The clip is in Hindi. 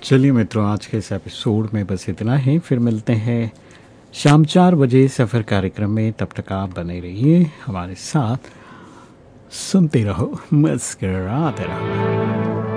चलिए मित्रों, आज के इस एपिसोड में बस इतना ही। फिर मिलते हैं शाम 4 बजे सफ़र कार्यक्रम में। तब तक आप बने रहिए हमारे साथ, सुनते रहो, मुस्कराते रहो।